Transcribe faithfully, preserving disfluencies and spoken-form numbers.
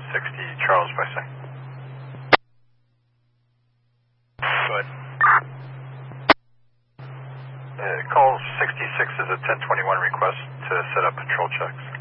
sixty Charles by say. Go ahead. Uh, call sixty-six is a ten twenty-one request to set up patrol checks.